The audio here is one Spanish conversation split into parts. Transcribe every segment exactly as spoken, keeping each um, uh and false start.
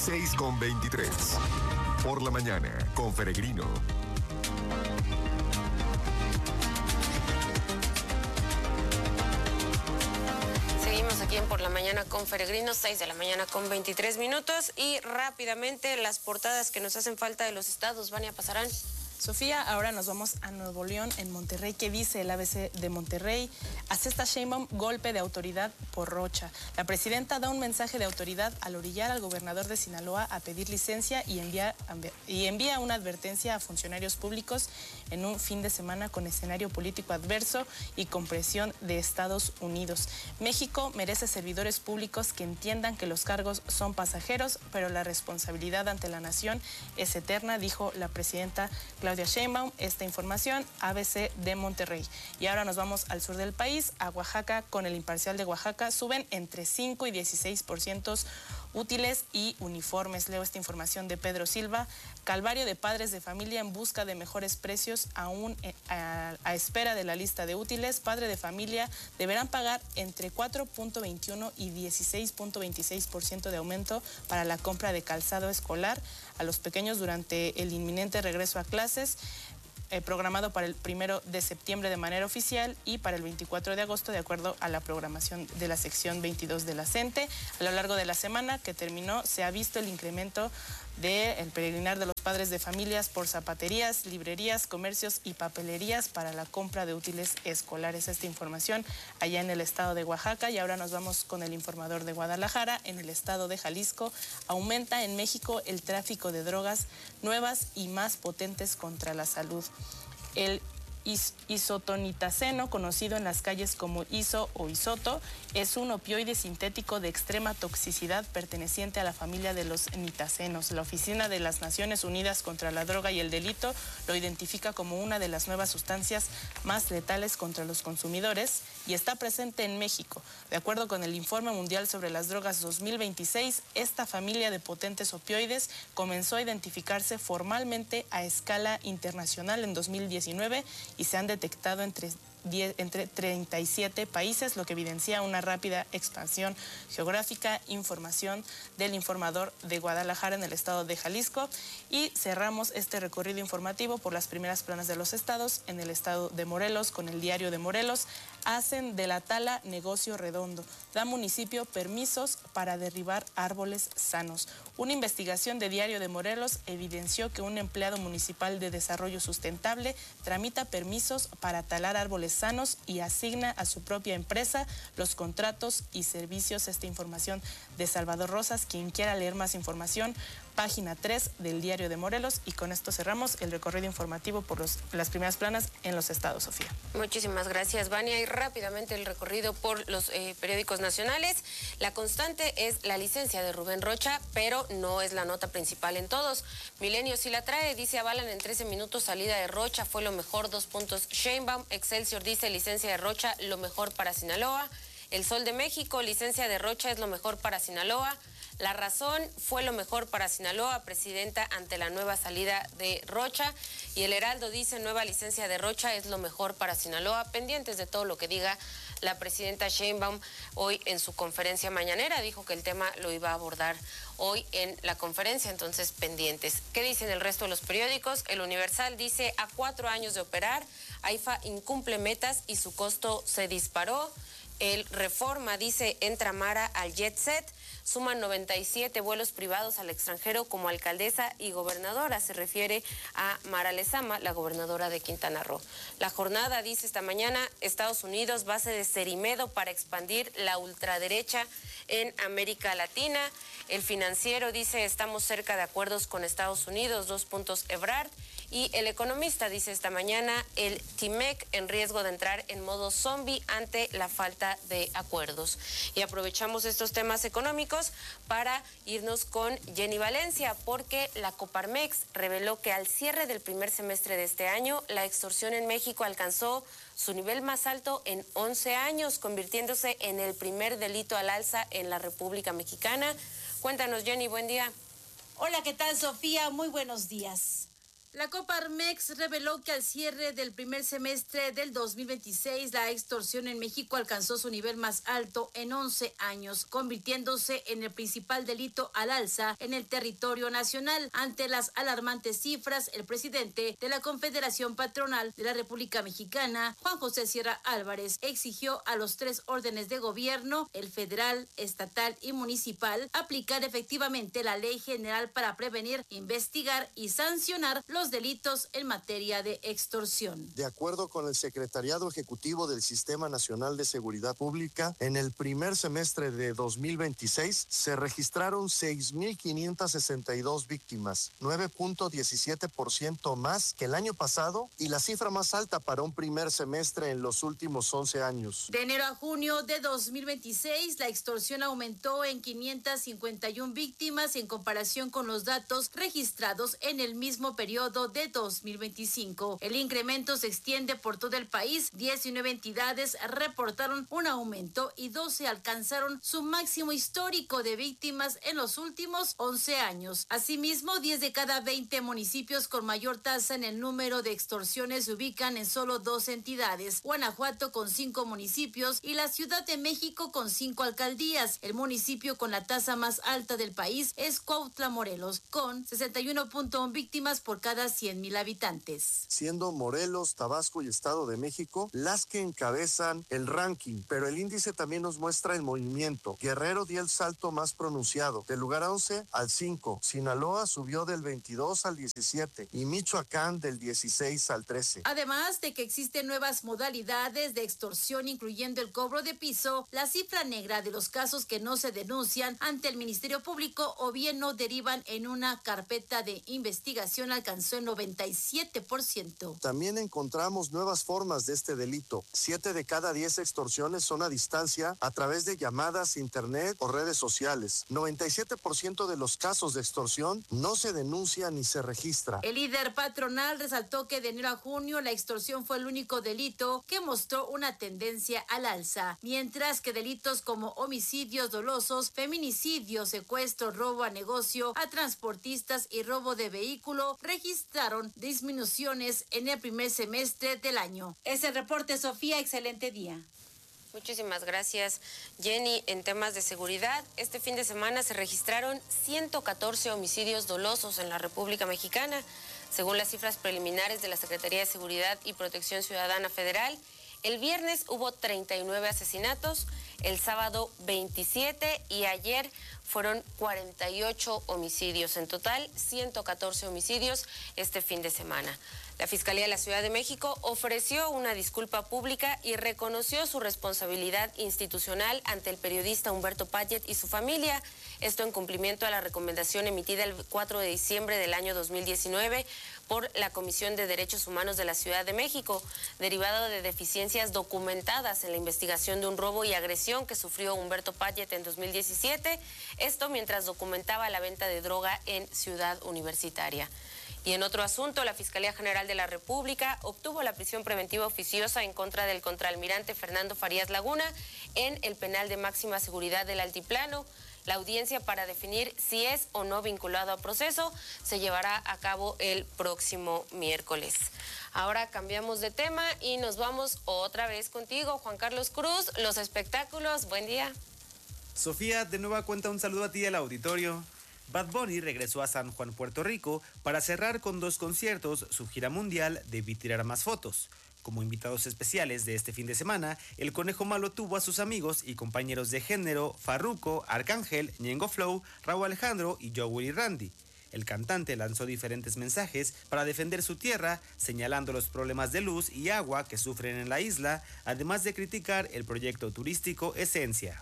seis con veintitrés. Por la mañana, con Peregrino. Seguimos aquí en Por la Mañana con Peregrino, seis de la mañana con veintitrés minutos. Y rápidamente las portadas que nos hacen falta de los estados. Vania, pasarán. Sofía, ahora nos vamos a Nuevo León, en Monterrey. ¿Qué dice el A B C de Monterrey? Asesta Sheinbaum golpe de autoridad por Rocha. La presidenta da un mensaje de autoridad al orillar al gobernador de Sinaloa a pedir licencia y envía, y envía una advertencia a funcionarios públicos en un fin de semana con escenario político adverso y con presión de Estados Unidos. México merece servidores públicos que entiendan que los cargos son pasajeros, pero la responsabilidad ante la nación es eterna, dijo la presidenta Claudia Sheinbaum. Esta información, A B C de Monterrey. Y ahora nos vamos al sur del país, a Oaxaca. Con el Imparcial de Oaxaca suben entre cinco y dieciséis por ciento útiles y uniformes. Leo esta información de Pedro Silva. Calvario de padres de familia en busca de mejores precios, aún a, a espera de la lista de útiles. Padres de familia deberán pagar entre cuatro punto veintiuno y dieciséis punto veintiséis por ciento de aumento para la compra de calzado escolar a los pequeños durante el inminente regreso a clases, Eh, programado para el primero de septiembre de manera oficial y para el veinticuatro de agosto de acuerdo a la programación de la sección veintidós de la CENTE. A lo largo de la semana que terminó se ha visto el incremento del peregrinar de los padres de familias por zapaterías, librerías, comercios y papelerías para la compra de útiles escolares. Esta información allá en el estado de Oaxaca. Y ahora nos vamos con el informador de Guadalajara. En el estado de Jalisco aumenta en México el tráfico de drogas nuevas y más potentes contra la salud. El is isotonitaceno, conocido en las calles como iso o isoto, es un opioide sintético de extrema toxicidad perteneciente a la familia de los nitacenos. La Oficina de las Naciones Unidas contra la Droga y el Delito lo identifica como una de las nuevas sustancias más letales contra los consumidores y está presente en México. De acuerdo con el Informe Mundial sobre las Drogas dos mil veintiséis, esta familia de potentes opioides comenzó a identificarse formalmente a escala internacional en dos mil diecinueve y se han detectado entre, diez, entre treinta y siete países, lo que evidencia una rápida expansión geográfica. Información del informador de Guadalajara en el estado de Jalisco. Y cerramos este recorrido informativo por las primeras planas de los estados. En el estado de Morelos, con el Diario de Morelos, hacen de la tala negocio redondo. Da municipio permisos para derribar árboles sanos. Una investigación de Diario de Morelos evidenció que un empleado municipal de desarrollo sustentable tramita permisos para talar árboles sanos y asigna a su propia empresa los contratos y servicios. Esta información de Salvador Rosas. Quien quiera leer más información, página tres del Diario de Morelos. Y con esto cerramos el recorrido informativo por los, las primeras planas en los estados, Sofía. Muchísimas gracias, Vania. Y rápidamente el recorrido por los eh, periódicos nacionales. La constante es la licencia de Rubén Rocha, pero no es la nota principal en todos. Milenio sí la trae, dice: avalan en trece minutos salida de Rocha, fue lo mejor, dos puntos Sheinbaum. Excelsior dice: licencia de Rocha, lo mejor para Sinaloa. El Sol de México: licencia de Rocha es lo mejor para Sinaloa. La Razón: fue lo mejor para Sinaloa, presidenta ante la nueva salida de Rocha. Y el Heraldo dice: nueva licencia de Rocha es lo mejor para Sinaloa. Pendientes de todo lo que diga la presidenta Sheinbaum hoy en su conferencia mañanera. Dijo que el tema lo iba a abordar hoy en la conferencia, entonces pendientes. ¿Qué dicen el resto de los periódicos? El Universal dice: a cuatro años de operar, AIFA incumple metas y su costo se disparó. El Reforma dice: entra Mara al jet set. Suman noventa y siete vuelos privados al extranjero como alcaldesa y gobernadora. Se refiere a Mara Lezama, la gobernadora de Quintana Roo. La Jornada dice esta mañana: Estados Unidos, base de Cerimedo para expandir la ultraderecha en América Latina. El Financiero dice: estamos cerca de acuerdos con Estados Unidos, dos puntos Ebrard. Y El Economista dice esta mañana: el T-MEC en riesgo de entrar en modo zombie ante la falta de acuerdos. Y aprovechamos estos temas económicos para irnos con Jenny Valencia, porque la Coparmex reveló que al cierre del primer semestre de este año, la extorsión en México alcanzó su nivel más alto en once años, convirtiéndose en el primer delito al alza en la República Mexicana. Cuéntanos, Jenny, buen día. Hola, ¿qué tal, Sofía? Muy buenos días. La Coparmex reveló que al cierre del primer semestre del dos mil veintiséis, la extorsión en México alcanzó su nivel más alto en once años, convirtiéndose en el principal delito al alza en el territorio nacional. Ante las alarmantes cifras, el presidente de la Confederación Patronal de la República Mexicana, Juan José Sierra Álvarez, exigió a los tres órdenes de gobierno, el federal, estatal y municipal, aplicar efectivamente la Ley General para prevenir, investigar y sancionar los delitos en materia de extorsión. De acuerdo con el Secretariado Ejecutivo del Sistema Nacional de Seguridad Pública, en el primer semestre de dos mil veintiséis se registraron seis mil quinientas sesenta y dos víctimas, nueve punto diecisiete por ciento más que el año pasado y la cifra más alta para un primer semestre en los últimos once años. De enero a junio de dos mil veintiséis, la extorsión aumentó en quinientas cincuenta y una víctimas en comparación con los datos registrados en el mismo periodo de dos mil veinticinco. El incremento se extiende por todo el país. diecinueve entidades reportaron un aumento y doce alcanzaron su máximo histórico de víctimas en los últimos once años. Asimismo, diez de cada veinte municipios con mayor tasa en el número de extorsiones se ubican en solo dos entidades: Guanajuato con cinco municipios y la Ciudad de México con cinco alcaldías. El municipio con la tasa más alta del país es Cuautla, Morelos, con sesenta y uno punto uno víctimas por cada cien mil habitantes. Siendo Morelos, Tabasco y Estado de México las que encabezan el ranking, pero el índice también nos muestra el movimiento. Guerrero dio el salto más pronunciado, del lugar once al cinco. Sinaloa subió del veintidós al diecisiete y Michoacán del dieciséis al trece. Además de que existen nuevas modalidades de extorsión, incluyendo el cobro de piso, la cifra negra de los casos que no se denuncian ante el Ministerio Público o bien no derivan en una carpeta de investigación alcanzó el noventa y siete por ciento. También encontramos nuevas formas de este delito. Siete de cada diez extorsiones son a distancia a través de llamadas, internet o redes sociales. noventa y siete por ciento de los casos de extorsión no se denuncia ni se registra. El líder patronal resaltó que de enero a junio la extorsión fue el único delito que mostró una tendencia al alza, mientras que delitos como homicidios dolosos, feminicidio, secuestro, robo a negocio, a transportistas y robo de vehículo registraron disminuciones en el primer semestre del año. Es el reporte, Sofía. Excelente día. Muchísimas gracias, Jenny. En temas de seguridad, este fin de semana se registraron ciento catorce homicidios dolosos en la República Mexicana. Según las cifras preliminares de la Secretaría de Seguridad y Protección Ciudadana Federal, el viernes hubo treinta y nueve asesinatos, el sábado veintisiete y ayer fueron cuarenta y ocho homicidios. En total, ciento catorce homicidios este fin de semana. La Fiscalía de la Ciudad de México ofreció una disculpa pública y reconoció su responsabilidad institucional ante el periodista Humberto Payet y su familia. Esto en cumplimiento a la recomendación emitida el cuatro de diciembre del año dos mil diecinueve por la Comisión de Derechos Humanos de la Ciudad de México, derivado de deficiencias documentadas en la investigación de un robo y agresión que sufrió Humberto Payet en dos mil diecisiete, esto mientras documentaba la venta de droga en Ciudad Universitaria. Y en otro asunto, la Fiscalía General de la República obtuvo la prisión preventiva oficiosa en contra del contraalmirante Fernando Farías Laguna en el penal de máxima seguridad del Altiplano. La audiencia para definir si es o no vinculado a proceso se llevará a cabo el próximo miércoles. Ahora cambiamos de tema y nos vamos otra vez contigo, Juan Carlos Cruz, los espectáculos. Buen día. Sofía, de nueva cuenta un saludo a ti y al auditorio. Bad Bunny regresó a San Juan, Puerto Rico, para cerrar con dos conciertos su gira mundial Debí Tirar Más Fotos. Como invitados especiales de este fin de semana, el Conejo Malo tuvo a sus amigos y compañeros de género Farruko, Arcángel, Ñengo Flow, Rauw Alejandro y Jowell y Randy. El cantante lanzó diferentes mensajes para defender su tierra, señalando los problemas de luz y agua que sufren en la isla, además de criticar el proyecto turístico Esencia.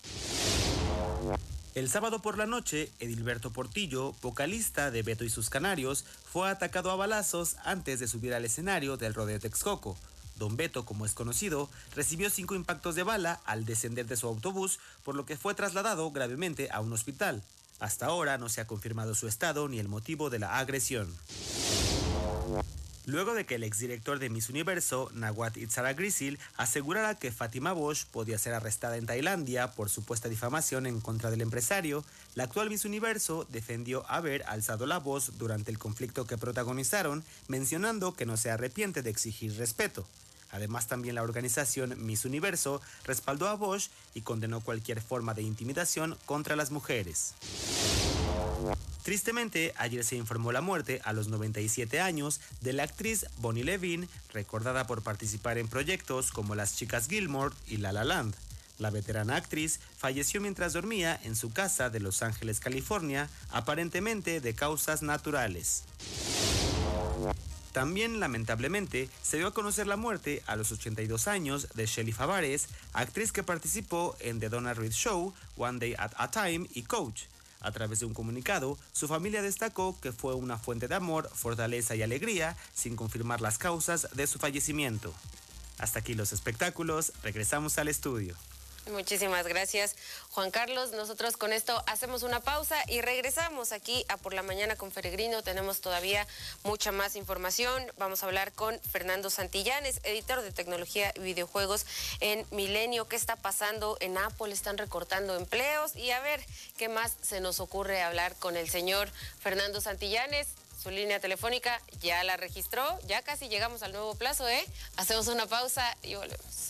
El sábado por la noche, Edilberto Portillo, vocalista de Beto y sus Canarios, fue atacado a balazos antes de subir al escenario del Rodeo Texcoco. Don Beto, como es conocido, recibió cinco impactos de bala al descender de su autobús, por lo que fue trasladado gravemente a un hospital. Hasta ahora no se ha confirmado su estado ni el motivo de la agresión. luego de que el exdirector de Miss Universo, Nawat Itzara-Grisil, asegurara que Fátima Bosch podía ser arrestada en Tailandia por supuesta difamación en contra del empresario. La actual Miss Universo defendió haber alzado la voz durante el conflicto que protagonizaron, mencionando que no se arrepiente de exigir respeto. Además, también la organización Miss Universo respaldó a Bosch y condenó cualquier forma de intimidación contra las mujeres. Tristemente, ayer se informó la muerte a los noventa y siete años de la actriz Bonnie Levine, recordada por participar en proyectos como Las Chicas Gilmore y La La Land. La veterana actriz falleció mientras dormía en su casa de Los Ángeles, California, aparentemente de causas naturales. También, lamentablemente, se dio a conocer la muerte a los ochenta y dos años de Shelley Fabares, actriz que participó en The Donna Reed Show, One Day at a Time y Coach. A través de un comunicado, su familia destacó que fue una fuente de amor, fortaleza y alegría, sin confirmar las causas de su fallecimiento. Hasta aquí los espectáculos, regresamos al estudio. Muchísimas gracias, Juan Carlos. Nosotros con esto hacemos una pausa y regresamos aquí a Por la Mañana con Peregrino. Tenemos todavía mucha más información. Vamos a hablar con Fernando Santillanes, editor de tecnología y videojuegos en Milenio. ¿Qué está pasando en Apple? Están recortando empleos y a ver qué más se nos ocurre hablar con el señor Fernando Santillanes. Su línea telefónica ya la registró, ya casi llegamos al nuevo plazo, ¿eh? Hacemos una pausa y volvemos.